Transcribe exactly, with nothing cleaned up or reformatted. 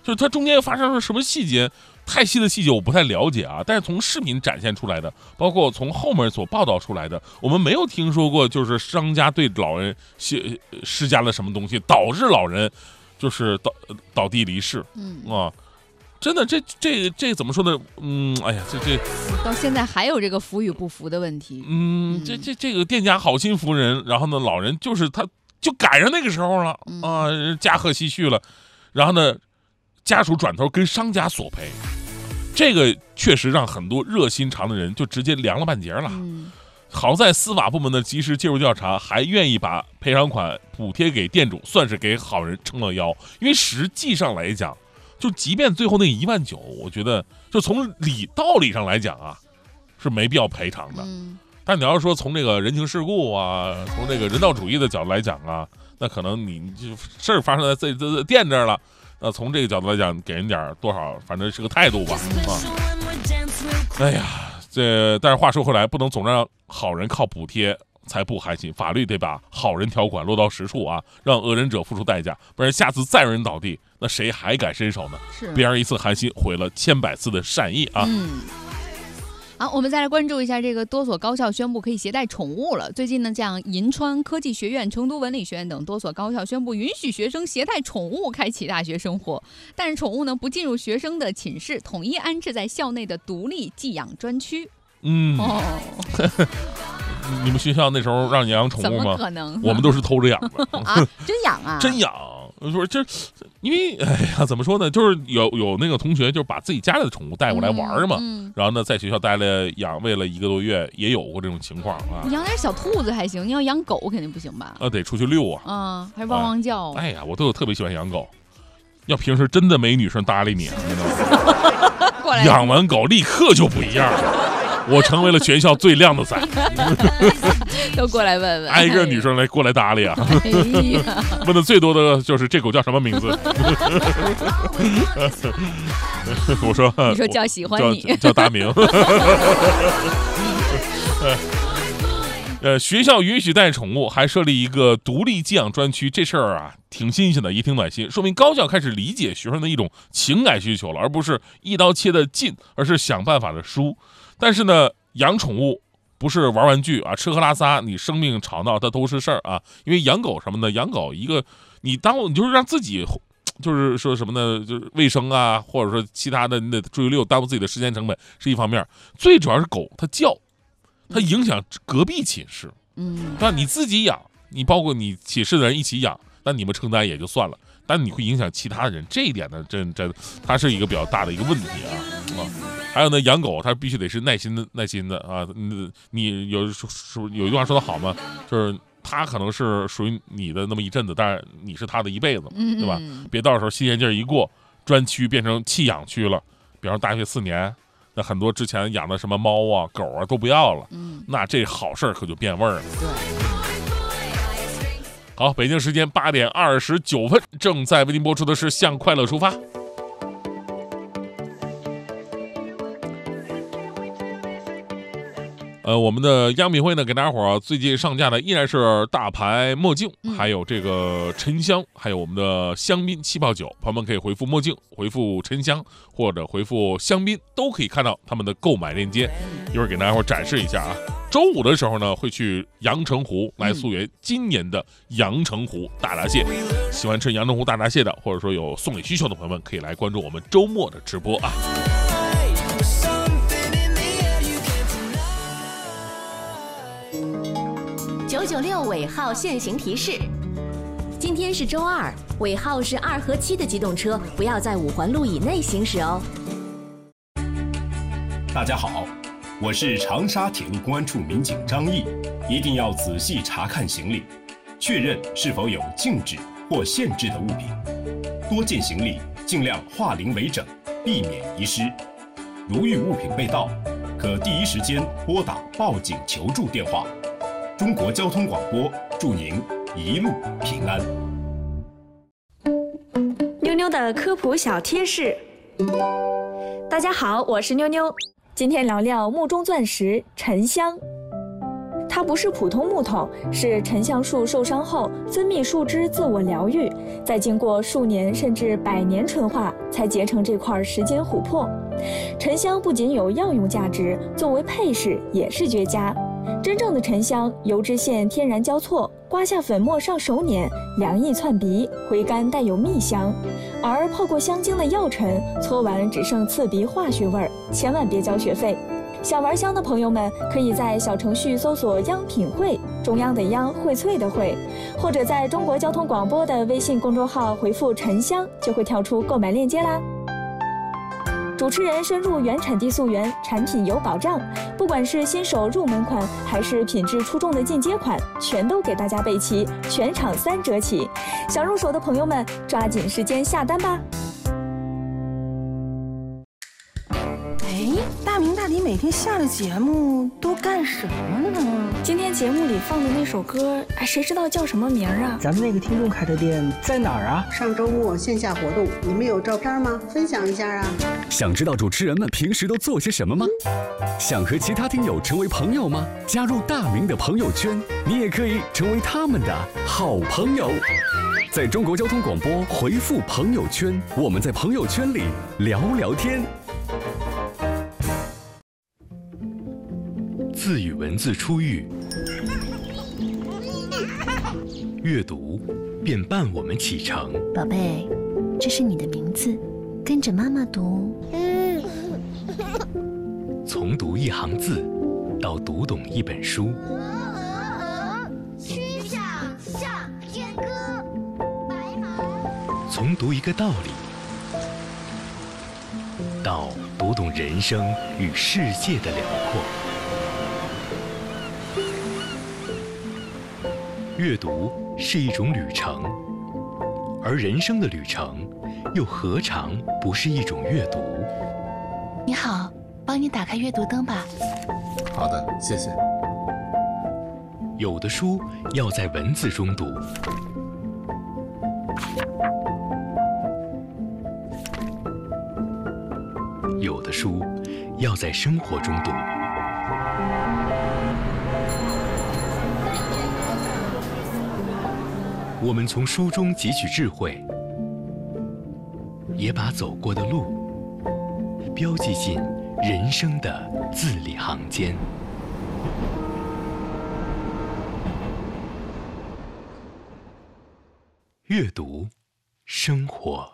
就是它中间发生了什么细节，太细的细节我不太了解啊。但是从视频展现出来的，包括从后面所报道出来的，我们没有听说过就是商家对老人施施加了什么东西，导致老人就是倒倒地离世。嗯啊。真的，这这这怎么说呢？嗯，哎呀，这这到现在还有这个服与不服的问题。 嗯，这这这个店家好心服人，然后呢，老人就是他就赶上那个时候了啊，驾鹤西去了，然后呢，家属转头跟商家索赔，这个确实让很多热心肠的人就直接凉了半截了。嗯，好在司法部门的及时介入调查，还愿意把赔偿款补贴给店主，算是给好人撑了腰。因为实际上来讲，就即便最后那一万九，我觉得就从理道理上来讲啊，是没必要赔偿的。嗯，但你要是说从这个人情世故啊，从这个人道主义的角度来讲啊，那可能你就事儿发生在这这店这儿了，那从这个角度来讲，给人点多少，反正是个态度吧。啊，哎呀，这但是话说回来，不能总让好人靠补贴才不寒心，法律得把好人条款落到实处啊，让恶人者付出代价，不然下次再有人倒地，那谁还敢伸手呢？是，别让一次寒心毁了千百次的善意啊！ 嗯。好，我们再来关注一下这个多所高校宣布可以携带宠物了。最近呢，像银川科技学院、成都文理学院等多所高校宣布允许学生携带宠物开启大学生活，但是宠物呢不进入学生的寝室，统一安置在校内的独立寄养专区。 嗯。哦。你们学校那时候让你养宠物吗？ 怎么可能？ 我们都是偷着养的啊！真养啊？ 真养。我说这，因为哎呀，怎么说呢？就是有有那个同学，就把自己家里的宠物带过来玩嘛。嗯嗯、然后呢，在学校待了养，喂了一个多月，也有过这种情况啊。 你养点小兔子还行，你要养狗肯定不行吧？ 啊，得出去遛啊。 啊，还汪汪叫。 哎呀，我都有特别喜欢养狗。要平时真的没女生搭理你，过来养完狗立刻就不一样了。我成为了全校最靓的仔， 都过来问问， 挨个女生来过来搭理啊！哎呀，问的最多的就是这狗叫什么名字？我说， 你说叫喜欢你， 叫, 叫大明。呃，学校允许带宠物，还设立一个独立寄养专区，这事儿啊挺新鲜的，也挺暖心，说明高校开始理解学生的一种情感需求了，而不是一刀切的进，而是想办法的疏。但是呢，养宠物不是玩玩具啊，吃喝拉撒，你生病吵闹它都是事儿啊。因为养狗什么的，养狗一个你当你就是让自己，就是说什么呢，就是卫生啊，或者说其他的，你得注意溜，耽误自己的时间成本是一方面，最主要是狗它叫，它影响隔壁寝室，嗯，对吧？你自己养，你包括你寝室的人一起养，那你们承担也就算了，但你会影响其他人，这一点呢，真真它是一个比较大的一个问题啊啊。还有呢，养狗它必须得是耐心的，耐心的啊。你你有说有一句话说的好吗？就是它可能是属于你的那么一阵子，但是你是它的一辈子，对吧？嗯、别到时候新鲜劲儿一过，专区变成弃养区了。比方说大学四年，那很多之前养的什么猫啊、狗啊都不要了，嗯、那这好事儿可就变味儿了。对。好，北京时间八点二十九分，正在为您播出的是《向快乐出发》。呃，我们的央品会呢，给大家伙儿最近上架的依然是大牌墨镜，还有这个沉香，还有我们的香槟气泡酒。朋友们可以回复墨镜，回复沉香，或者回复香槟，都可以看到他们的购买链接。一会儿给大家伙儿展示一下啊。周五的时候呢，会去阳澄湖来溯源今年的阳澄湖大闸蟹。喜欢吃阳澄湖大闸蟹的，或者说有送礼需求的朋友们，可以来关注我们周末的直播啊。 九九六尾号限行提示：今天是周二，尾号是二和七的机动车不要在五环路以内行驶哦。 大家好，我是长沙铁路公安处民警张毅，一定要仔细查看行李，确认是否有禁止或限制的物品。多件行李尽量化零为整，避免遗失。如遇物品被盗，可第一时间拨打报警求助电话。中国交通广播祝您一路平安。 妞妞的科普小贴士。大家好，我是妞妞，今天聊聊目中钻石沉香。 它不是普通木头，是沉香树受伤后分泌树脂自我疗愈，再经过数年甚至百年纯化，才结成这块时间琥珀。沉香不仅有药用价值，作为配饰也是绝佳。真正的沉香，油脂线天然交错，刮下粉末上手捻，凉意窜鼻，回甘带有蜜香。而泡过香精的药尘，搓完只剩刺鼻化学味儿，千万别交学费。想玩香的朋友们，可以在小程序搜索“央品汇”，中央的央，荟萃的荟，或者在中国交通广播的微信公众号回复“沉香”，就会跳出购买链接啦。主持人深入原产地溯源，产品有保障，不管是新手入门款，还是品质出众的进阶款，全都给大家备齐，全场三折起。想入手的朋友们，抓紧时间下单吧。 哎，大明大迪每天下了节目都干什么呢？ 今天节目里放的那首歌，哎，谁知道叫什么名啊？ 咱们那个听众开的店在哪儿啊？ 上周末线下活动，你们有照片吗？分享一下啊！ 想知道主持人们平时都做些什么吗？想和其他听友成为朋友吗？加入大明的朋友圈，你也可以成为他们的好朋友。在中国交通广播回复朋友圈，我们在朋友圈里聊聊天。 字与文字初遇，阅读便伴我们启程。 宝贝，这是你的名字，跟着妈妈读。 从读一行字，到读懂一本书。 曲项向天歌，白马。 从读一个道理，到读懂人生与世界的辽阔。阅读是一种旅程，而人生的旅程又何尝不是一种阅读？ 你好，帮你打开阅读灯吧。 好的，谢谢。 有的书要在文字中读，有的书要在生活中读。我们从书中汲取智慧，也把走过的路标记进人生的字里行间。阅读，生活。